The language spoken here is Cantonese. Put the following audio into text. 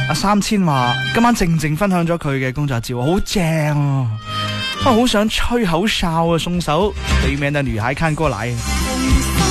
阿3000話今晚靜靜分享咗佢嘅工作照，好正啊！好想吹口哨啊，送首對面的女孩看過來。